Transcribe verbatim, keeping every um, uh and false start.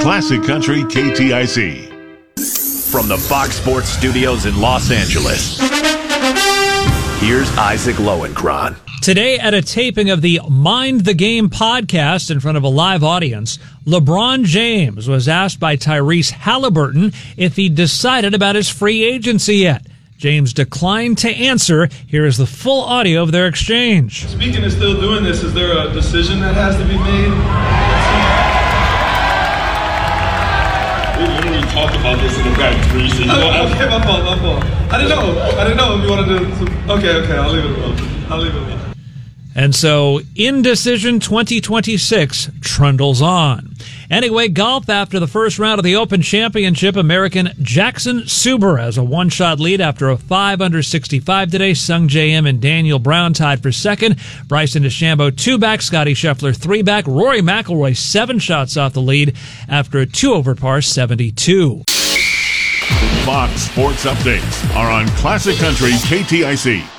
Classic Country K T I C. From the Fox Sports Studios in Los Angeles, here's Isaac Lowenkron. Today, at a taping of the Mind the Game podcast in front of a live audience, LeBron James was asked by Tyrese Halliburton if he decided about his free agency yet. James declined to answer. Here is the full audio of their exchange. Speaking of still doing this, is there a decision that has to be made? We literally talked about this in the back, Tyrese. So you know, okay, my fault, my fault. I didn't know. I didn't know if you wanted to. to okay, okay, I'll leave it alone. I'll leave it alone. And so, Indecision twenty twenty-six trundles on. Anyway, golf after the first round of the Open Championship, American Jackson Suber has a one-shot lead after a five under sixty-five today. Sung J M and Daniel Brown tied for second. Bryson DeChambeau two back, Scotty Scheffler three back. Rory McIlroy seven shots off the lead after a two over par seventy-two. Fox Sports Updates are on Classic Country K T I C.